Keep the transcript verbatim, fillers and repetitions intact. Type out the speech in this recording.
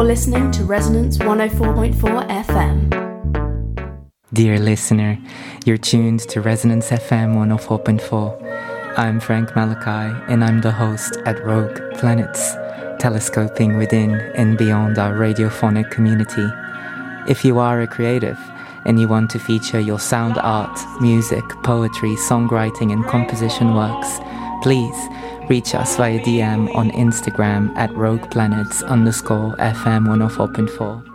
You're listening to Resonance one oh four point four F M. Dear listener, you're tuned to Resonance F M one oh four point four. I'm Frank Malachi, and I'm the host at Rogue Planets, telescoping within and beyond our radiophonic community. If you are a creative and you want to feature your sound art, music, poetry, songwriting and composition works, please reach us via D M on Instagram at rogueplanets underscore FM one oh four point four.